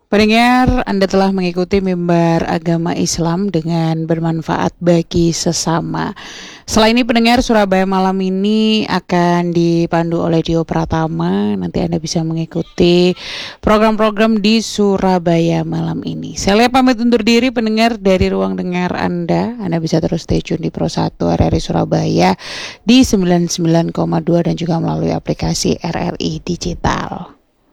Pendengar, Anda telah mengikuti mimbar agama Islam dengan bermanfaat bagi sesama. Setelah ini pendengar, Surabaya malam ini akan dipandu oleh Dio Pratama. Nanti Anda bisa mengikuti program-program di Surabaya malam ini. Saya pamit undur diri pendengar dari ruang dengar Anda. Anda bisa terus stay tune di Pro 1 RRI Surabaya di 99,2 dan juga melalui aplikasi RRI Digital.